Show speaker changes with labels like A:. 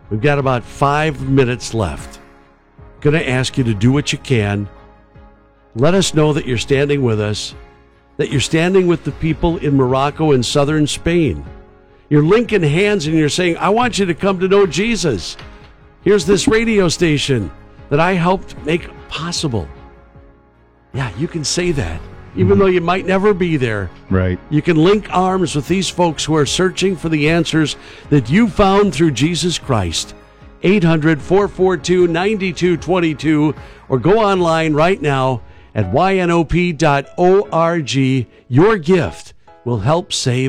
A: We've got about 5 minutes left. Going to ask you to do what you can. Let us know that you're standing with us, that you're standing with the people in Morocco and southern Spain. You're linking hands and you're saying, I want you to come to know Jesus. Here's this radio station that I helped make possible. Yeah, you can say that, even though you might never be there.
B: Right.
A: You can link arms with these folks who are searching for the answers that you found through Jesus Christ. 800-442-9222, or go online right now at ynop.org. Your gift will help save